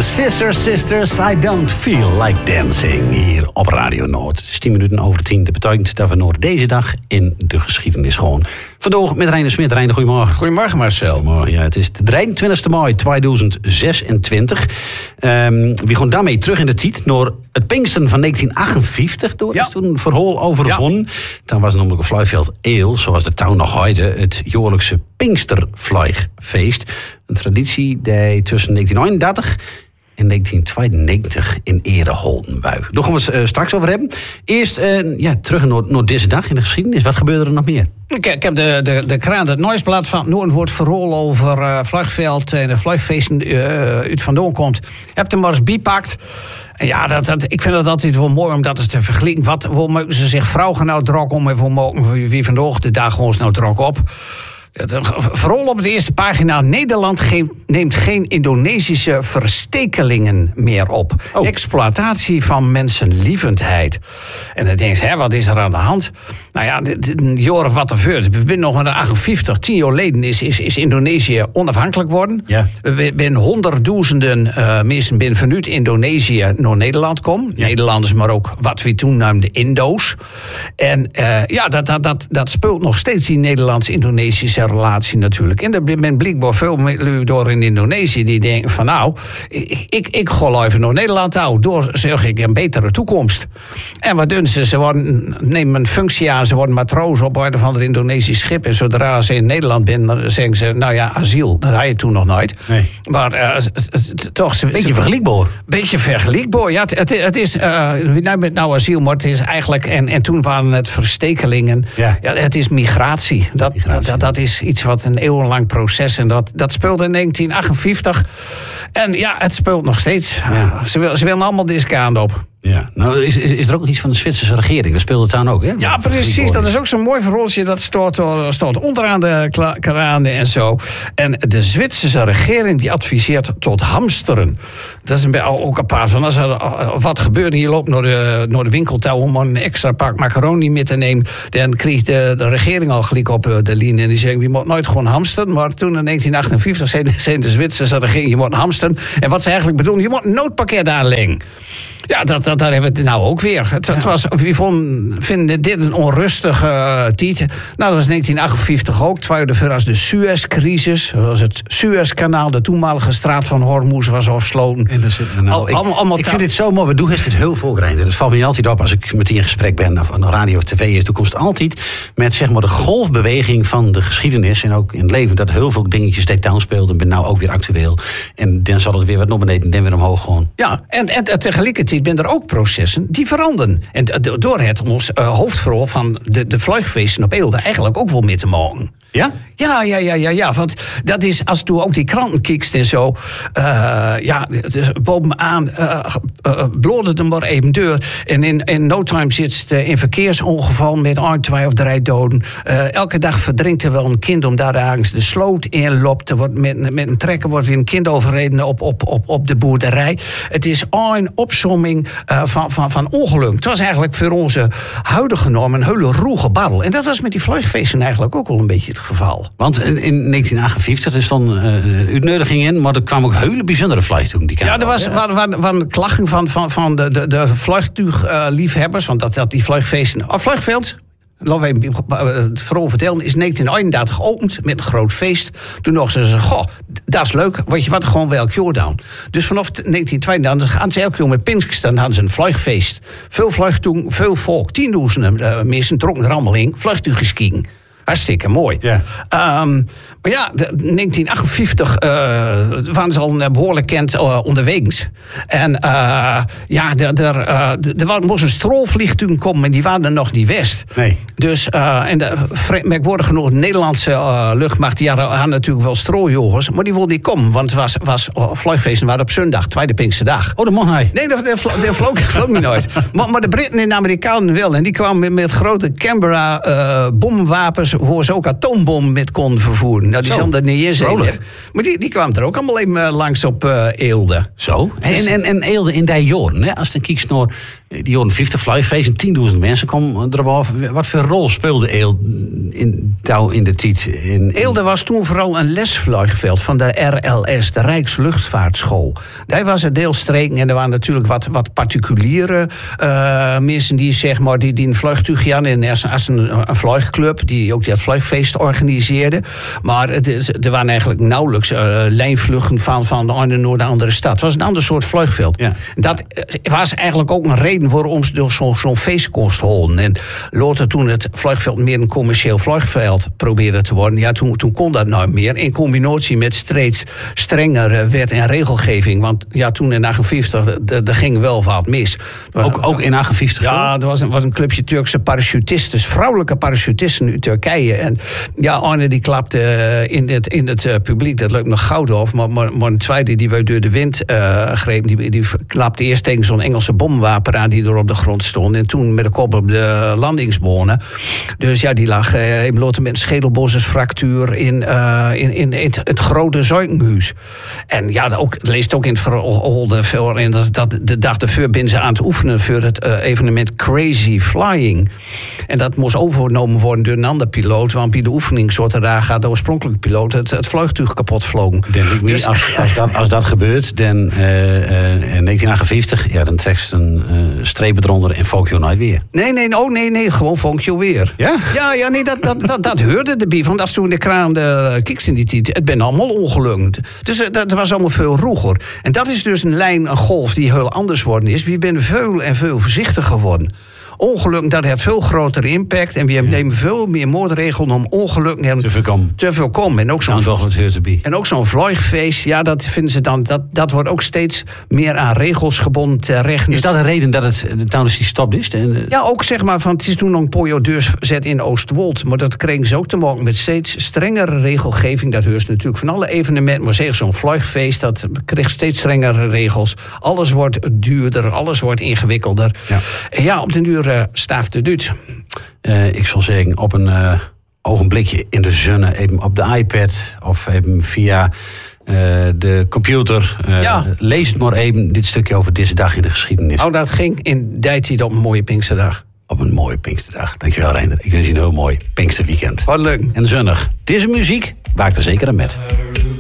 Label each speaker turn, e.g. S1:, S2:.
S1: The Sisters, I don't feel like dancing. Hier op Radio Noord. Het is 10 minuten over 10. Dat betekent dat we Noord deze dag in de geschiedenis gewoon. Vandaag met Reiner Smit. Reiner, goedemorgen.
S2: Goedemorgen Marcel.
S1: Goedemorgen, ja, het is de 23 mei 2026. We gaan daarmee terug in de tijd naar het Pinksteren van 1958. Door is toen een verhaal overwonnen. Ja. Dan was het namelijk een Vlijveld Eel, zoals de town nog heette, het jaarlijkse Pinkstervlijgfeest. Een traditie die tussen 1939 en 1992 in ere holden buig. Daar gaan we het straks over hebben. Eerst terug naar deze dag in de geschiedenis. Wat gebeurde er nog meer?
S2: Ik heb de kraan, het Nieuwsblad van Noord wordt verhaal over Vlijgveld en de Vlijgfeesten uit vandaan komt. Heb hem maar eens bijpakt. En ja, ik vind het altijd wel mooi om dat eens te vergelijken. Hoe maken ze zich vrouwen nou drok om en hoe maken wie vandaag de dag gewoon nou drok op? Vooral op de eerste pagina. Nederland neemt geen Indonesische verstekelingen meer op. Oh. Exploitatie van mensenlievendheid. En dan denk je, wat is er aan de hand? Nou ja, jaren wat er gebeurt. We zijn nog in de 58, 10 jaar geleden is Indonesië onafhankelijk geworden. Ja. We zijn honderdduizenden mensen binnen vanuit Indonesië naar Nederland komen. Ja. Nederlanders, maar ook wat we toen noemden Indo's. En dat speelt nog steeds die Nederlands-Indonesische relatie natuurlijk. En er ben blijkbaar veel mensen door in Indonesië die denken van nou, ik ga even naar Nederland toe. Door zeg ik een betere toekomst. En wat doen ze? Ze nemen een functie aan, ze worden matroos op een van de Indonesisch schip. En zodra ze in Nederland zijn, dan zeggen ze, nou ja, asiel. Dat had je toen nog nooit. Nee. Maar toch...
S1: Beetje vergelijkbaar.
S2: Beetje vergelijkbaar, ja. Het is, we nemen het nou asiel, maar het is eigenlijk... En toen waren het verstekelingen. Ja. Ja, het is migratie. Dat is iets wat een eeuwenlang proces. En dat speelde in 1958. En ja, het speelt nog steeds. Ja. Ze willen allemaal deze kant op.
S1: Ja, nou is er ook nog iets van de Zwitserse regering? Dat speelt het dan ook, hè?
S2: Ja, precies. Dat is ook zo'n mooi verhaaltje. Dat staat onderaan de kranen en zo. En de Zwitserse regering die adviseert tot hamsteren. Dat is ook apart. Van als er wat gebeurt en je loopt naar de winkeltouw om een extra pak macaroni mee te nemen, dan kreeg de regering al gelijk op de linie. En die zeggen, je moet nooit gewoon hamsteren. Maar toen in 1958 zei de Zwitserse regering, je moet hamsteren. En wat ze eigenlijk bedoelen, je moet een noodpakket aanleggen. Ja, daar hebben we het nou ook weer. We vinden dit een onrustige tijd. Nou, dat was 1958 ook. Tweede voor als de Suezcrisis. Dat was het Suezkanaal, de toenmalige straat van Hormuz was afgesloten.
S1: En daar zitten we nou. Ik vind dit zo mooi. We doen het heel voorbereid. Dat valt me altijd op als ik met die in gesprek ben of aan de radio of tv is. Toekomst altijd met zeg maar de golfbeweging van de geschiedenis en ook in het leven dat heel veel dingetjes detail speelt en ben nou ook weer actueel. En dan zal het weer wat naar beneden en dan weer omhoog gewoon.
S2: Ja, en tegelijkertijd zijn er ook processen die veranderen. En door het ons hoofdverhaal van de vlijgfeesten op Eelde eigenlijk ook wel mee te maken.
S1: Ja?
S2: Ja. Want dat is, als je ook die kranten kijkt en zo. Dus bovenaan bloedde er maar even deur. En in no time zit het in verkeersongeval met 1, 2 of 3 doden. Elke dag verdrinkt er wel een kind om daar ergens de sloot in loopt. Met een trekker wordt weer een kind overreden op de boerderij. Het is een opsomming van ongeluk. Het was eigenlijk voor onze huidige norm een hele roege babbel. En dat was met die vlijgfeesten eigenlijk ook wel een beetje het geval.
S1: Want in 1958 is dan een uitnodiging in, maar er kwamen ook hele bijzondere vliegtuigen.
S2: Ja, er waren klachten van de vliegtuigliefhebbers, want dat die vliegfeesten... Vliegveld, laten we het vooral vertellen, is 1931 geopend met een groot feest. Toen nog ze zeiden, goh, dat is leuk, wat gewoon wel elk jaar doen. Dus vanaf 1932 gaan ze elk jaar met Pinksteren hadden ze een vliegfeest. Veel vliegtuigen, veel volk, 10.000 mensen trokken er allemaal in, vliegtuiggeskiën. Hartstikke mooi. Yeah. Maar ja, 1958 waren ze al behoorlijk kend onderwegens. En er moest een strolvliegtuig komen en die waren er nog niet west. Nee. Dus, merkwaardig genoeg, de Nederlandse luchtmacht, die hadden natuurlijk wel strooljogers, maar die wilden niet komen, want het was vliegfeesten waren op zondag, tweede Pinksterdag.
S1: Oh, dat mag hij.
S2: Nee, dat vloog niet nooit. Maar de Britten en de Amerikanen wel. En die kwamen met grote Canberra bommenwapens waar ze ook atoombom met konden vervoeren. Nou, die zijn er niet in zeker. Maar die kwamen er ook allemaal even langs op Eelde.
S1: Zo. En Eelde in die jaren, hè? Als je dan kijkt naar die jaren 50 Flyfeest en 10.000 mensen komen erop. Wat voor rol speelde Eelde in de tijd?
S2: Eelde was toen vooral een lesvliegveld van de RLS, de Rijksluchtvaartschool. Daar was het deelstreken en er waren natuurlijk wat particuliere mensen die zeg maar die een vliegtuig hadden. En als een vliegclub die ook dat vliegfeest organiseerde. Maar er waren eigenlijk nauwelijks lijnvluchten van de ene naar de andere stad. Het was een ander soort vliegveld. Ja. Dat was eigenlijk ook een reden waarom ze door zo'n feest kost houden. En later toen het vliegveld meer een commercieel vliegveld probeerde te worden, ja, toen kon dat nooit meer. In combinatie met steeds strengere wet en regelgeving. Want ja, toen in 1958, er ging wel wat mis.
S1: Ook in 1958?
S2: Ja, er was een clubje Turkse parachutisten, vrouwelijke parachutisten uit Turkije. En ja, Arne die klapte in het publiek, dat leuk nog goud af. Maar een tweede die werd door de wind greep, die klapte eerst tegen zo'n Engelse bomwapen aan die er op de grond stond. En toen met de kop op de landingsbonen. Dus ja, die lag met een schedelbosjesfractuur in het grote ziekenhuis. En ja, leest ook in het verhaal. En dat de dag ervoor ben ze aan het oefenen voor het evenement Crazy Flying. En dat moest overgenomen worden door een andere piloot. Want bij de oefening zodra gaat de oorspronkelijke piloot het vliegtuig kapot vlogen.
S1: Dus, als dat gebeurt, dan in 1958, ja, dan trekt ze een strepen eronder en Fokio nooit weer.
S2: Nee, gewoon Fokio weer.
S1: Ja?
S2: Ja, nee, dat hoorde erbij. Want als toen de kraan kiks in die tijd, het ben allemaal ongelukt. Dus dat was allemaal veel roeger. En dat is dus een golf die heel anders geworden is. We zijn veel en veel voorzichtiger geworden. Ongelukken, dat heeft veel grotere impact. En we nemen veel meer maatregelen om ongelukken te voorkomen. En ook zo'n vliegfeest, ja, dat vinden ze dan. Dat wordt ook steeds meer aan regels gebonden terecht.
S1: Is dat een reden dat het tijdens die stop is?
S2: Ja, ook zeg maar, van het is toen nog een pojo deurzet in Oostwold. Maar dat kregen ze ook te maken met steeds strengere regelgeving. Dat heerst natuurlijk van alle evenementen. Maar zeker zo'n vliegfeest, dat kreeg steeds strengere regels. Alles wordt duurder, alles wordt ingewikkelder. Ja, en ja, op den duur staafde het uit.
S1: Ik zal zeggen, op een ogenblikje in de zonne, even op de iPad of even via de computer. Lees het maar even, dit stukje over deze dag in de geschiedenis.
S2: Oh, dat ging in die tijd op een mooie Pinksterdag.
S1: Op een mooie Pinksterdag. Dankjewel, Reinder. Ik wens je een heel mooi Pinksterweekend.
S2: Wat leuk.
S1: En zonnig. Deze muziek waakt er zeker aan met.